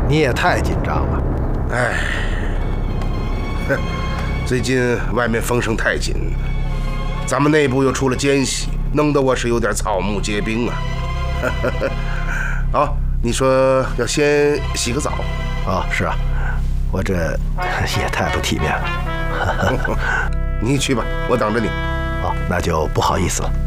你也太紧张了。 哎，哼，最近外面风声太紧，咱们内部又出了奸细，弄得我是有点草木皆兵啊。好，你说要先洗个澡。 哦，是啊，我这也太不体面了。 你去吧，我等着你。 哦，那就不好意思了。